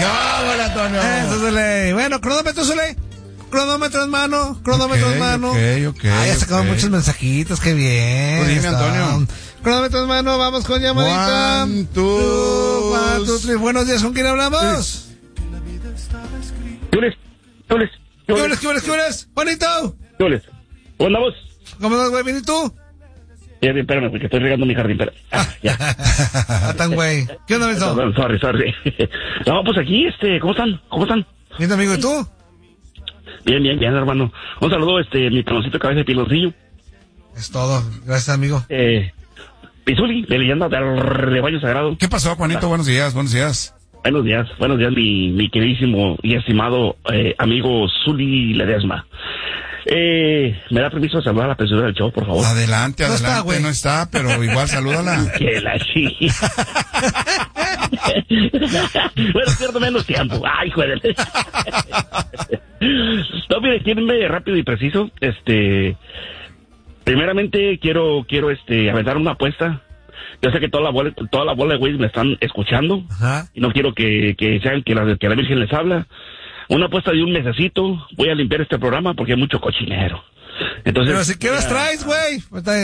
¡Qué Antonio! Eso, Zule. Bueno, cronómetro, Zule. Cronómetro en mano. Ok. Ya sacaron muchos mensajitos, qué bien. Pues dime, Antonio. Cronómetro en mano, vamos con llamadita. 1, 2, 3. Buenos días, ¿con quién hablamos? ¿Qué horas? Juanito. ¿Cómo andamos? ¿Cómo estás, güey? ¿Bien y tú? Bien, espérame, porque estoy regando mi jardín, pero... ya. Tan güey. ¿Qué onda, Benzo? Sorry. No, pues aquí, ¿cómo están? Bien, amigo, ¿y tú? Bien, hermano. Un saludo, mi caloncito cabeza de piloncillo. Es todo. Gracias, amigo. Pizuli, de Leyenda del Rebaño Sagrado. ¿Qué pasó, Juanito? Buenos días. Buenos días, mi queridísimo y estimado amigo Zuli Ledesma. ¿Me da permiso de saludar a la presidenta del show, por favor? Adelante. No está, pero igual salúdala. Que la Bueno, pierdo menos tiempo. Ay, joder. No, mire, quédenme rápido y preciso. Primeramente quiero aventar una apuesta. Yo sé que toda la bola de güeyes me están escuchando. Ajá. Y no quiero que sean que la Virgen les habla. Una apuesta de un mesecito. Voy a limpiar este programa porque hay mucho cochinero. Entonces, pero si quieres traes, güey.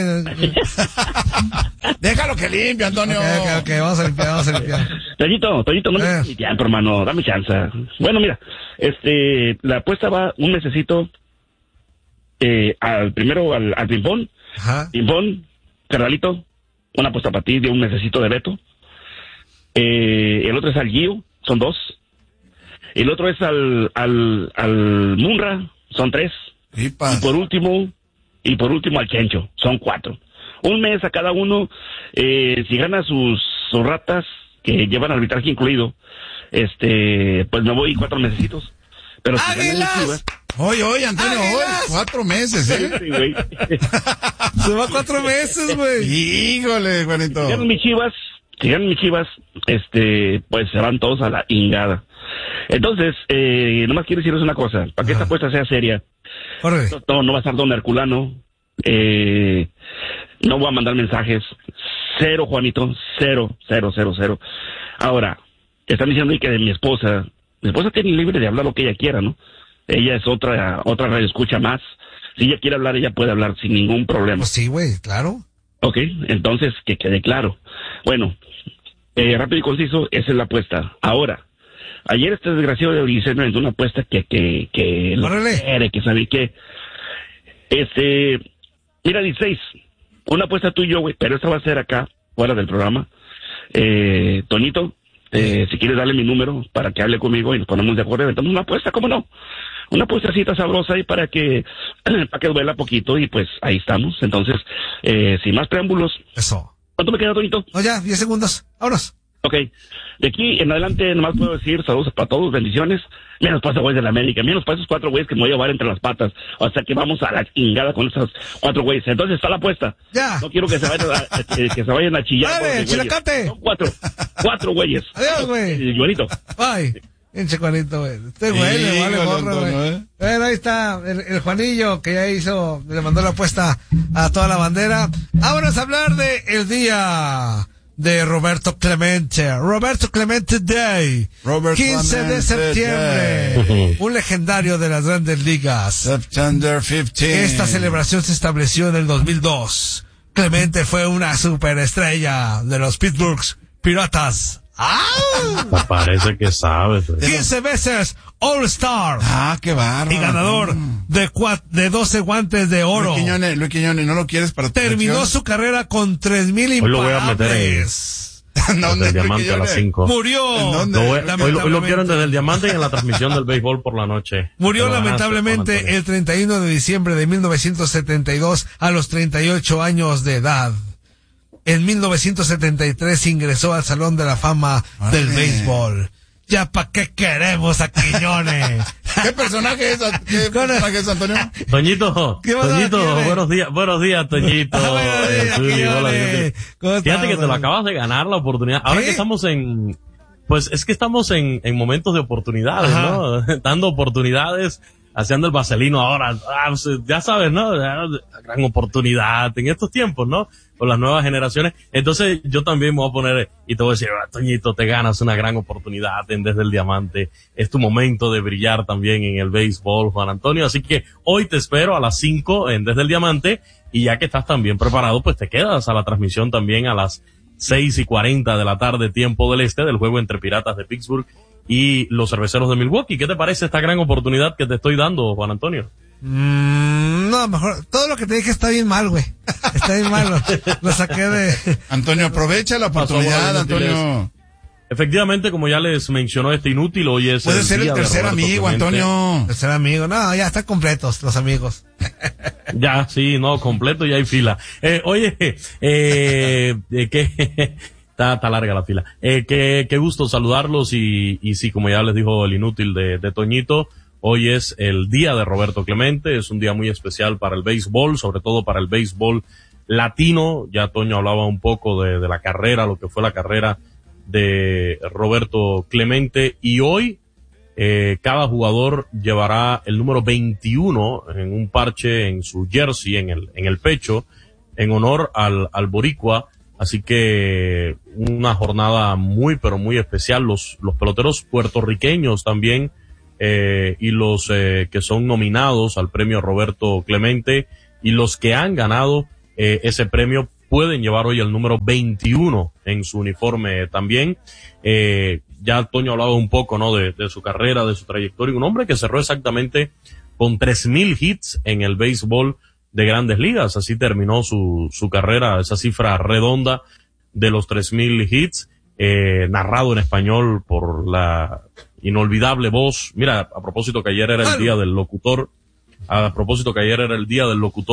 Déjalo que limpie, Antonio. Ok, vamos a limpiar. Toñito, no me des mi tiempo, hermano. Dame chance. Bueno, mira, la apuesta va un mesecito al ping-pong. Ajá. Ping-pong, carnalito, una apuesta para ti de un mesecito de Beto. El otro es al Gio, son 2. El otro es al Munra, son 3. Y por último al Chencho, son 4. Un mes a cada uno. Si gana sus ratas, que llevan arbitraje incluido, pues me voy 4 mesecitos. Pero si ganan mis Chivas... Oye, Antonio, 4 meses, Sí, güey. Se va 4 meses, güey. Híjole, Juanito. Si ganan mis Chivas, pues se van todos a la ingada. Entonces, nomás quiero decirles una cosa, para que esta apuesta sea seria. No va a estar don Herculano, no voy a mandar mensajes, 0, Juanito, 0. Ahora, están diciendo que de mi esposa tiene libre de hablar lo que ella quiera, ¿no? Ella es otra radio escucha más. Si ella quiere hablar, ella puede hablar sin ningún problema. Pues sí, güey, claro. Ok, entonces que quede claro. Bueno, rápido y conciso, esa es la apuesta. Ahora, ayer este desgraciado de Ulises me aventó una apuesta que lo quiere, que sabe que mira, 16, una apuesta tú y yo, güey, pero esta va a ser acá, fuera del programa. Toñito, si quieres darle mi número para que hable conmigo y nos ponemos de acuerdo, aventamos una apuesta, ¿cómo no? Una apuestacita sabrosa y para que duela poquito y pues ahí estamos. Entonces, sin más preámbulos. Eso. ¿Cuánto me queda, Toñito? No, ya, 10 segundos. Vámonos. Ok, de aquí en adelante nomás puedo decir saludos para todos, bendiciones, menos para esos güeyes de la América, menos para esos 4 güeyes que me voy a llevar entre las patas, o sea que vamos a la chingada con esos 4 güeyes. Entonces está la apuesta. Ya. No quiero que se vayan a chillar. Dale, chilacate. Son 4 güeyes. Adiós, güey. Juanito. Bye. Pinche Juanito, güey. Este güey le vale gorro, güey. Bueno, ahí está el Juanillo que ya le mandó la apuesta a toda la bandera. Vámonos a hablar de el día de Roberto Clemente Day. 15 de septiembre. Un legendario de las grandes ligas. September 15. Esta celebración se estableció en el 2002. Clemente fue una superestrella de los Pittsburgh Piratas. ¡Ah! Parece que sabes. 15 veces All-Star. Ah, qué bárbaro. Y ganador de 12 guantes de oro. Luis Quiñones, ¿no lo quieres para tu Terminó selección? su carrera con 3,000 imparables. Hoy lo voy a meter desde el diamante a las 5. Murió. Hoy lo quieren desde el diamante y en la transmisión del béisbol por la noche. Murió lamentablemente el 31 de diciembre de 1972 a los 38 años de edad. En 1973 ingresó al Salón de la Fama del Béisbol. ¿Ya pa' qué queremos a Quiñones? ¿Qué personaje es, Antonio? Toñito, buenos días, Toñito. Fíjate que te lo acabas de ganar la oportunidad. Ahora que estamos estamos en momentos de oportunidades, ¿no? Dando oportunidades haciendo el vaselino ahora. Ya sabes, ¿no? La gran oportunidad en estos tiempos, ¿no? Con las nuevas generaciones. Entonces yo también me voy a poner y te voy a decir, Toñito, te ganas una gran oportunidad en Desde el Diamante. Es tu momento de brillar también en el béisbol, Juan Antonio. Así que hoy te espero a las 5 en Desde el Diamante, y ya que estás también preparado, pues te quedas a la transmisión también a las 6:40 de la tarde, tiempo del este, del juego entre Piratas de Pittsburgh y los Cerveceros de Milwaukee. ¿Qué te parece esta gran oportunidad que te estoy dando, Juan Antonio? No, mejor, todo lo que te dije está bien mal, güey. Está bien mal, lo saqué de... Antonio, aprovecha la oportunidad, Antonio. Efectivamente, como ya les mencionó inútil, hoy es puede ser el tercer amigo, Antonio. Tercer amigo, no, ya están completos los amigos. Ya, sí, no, completo, ya hay fila. Oye, está larga la fila. Qué gusto saludarlos y sí, como ya les dijo el inútil de Toñito, hoy es el día de Roberto Clemente, es un día muy especial para el béisbol, sobre todo para el béisbol latino. Ya Toño hablaba un poco de la carrera, lo que fue la carrera de Roberto Clemente, y hoy cada jugador llevará el número 21 en un parche en su jersey, en el pecho, en honor al boricua. Así que una jornada muy, pero muy especial. Los peloteros puertorriqueños también, y los que son nominados al premio Roberto Clemente y los que han ganado ese premio pueden llevar hoy el número 21 en su uniforme también. Ya Toño hablaba un poco, ¿no? De su carrera, de su trayectoria. Un hombre que cerró exactamente con 3,000 hits en el béisbol de Grandes Ligas. Así terminó su carrera, esa cifra redonda de los 3,000 hits, narrado en español por la inolvidable voz. Mira, a propósito que ayer era el día del locutor,